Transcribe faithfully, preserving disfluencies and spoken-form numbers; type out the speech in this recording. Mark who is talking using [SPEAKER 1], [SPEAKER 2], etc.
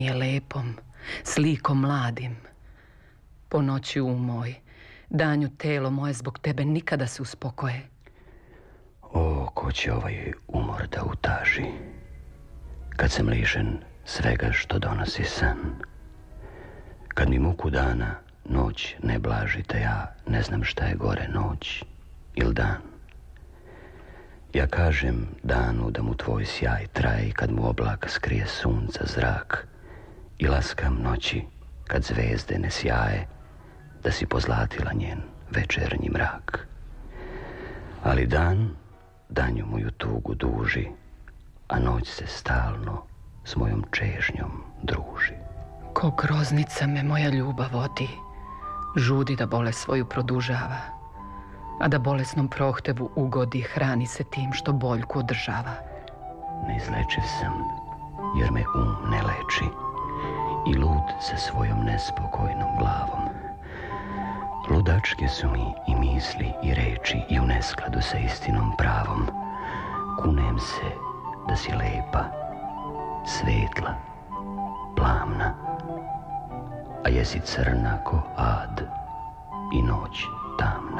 [SPEAKER 1] je lepom, slikom mladim. Po noći u moj, danju telo moje zbog tebe nikada se uspokoje.
[SPEAKER 2] O, ko će ovaj umor da utaži, kad sam lišen svega što donosi san. Kad mi muku dana noć ne blaži, te ja ne znam šta je gore, noć ili dan. Ja kažem danu da mu tvoj sjaj traje i kad mu oblak skrije sunca zrak, i laskam noći kad zvezde ne sjaje, da si pozlatila njen večernji mrak. Ali dan danju moju tugu duži, a noć se stalno s mojom čežnjom druži.
[SPEAKER 1] Ko groznica me moja ljubav vodi, žudi da bolest svoju produžava, a da bolesnom prohtevu ugodi, hrani se tim što boljku održava.
[SPEAKER 2] Neizlečiv sam, jer me um ne leči, i lud sa svojom nespokojnom glavom. Ludačke su mi i misli i reči, i u neskladu sa istinom pravom. Kunem se da si lepa, svetla, plamna, a jesi crna ko ad i noć tamna.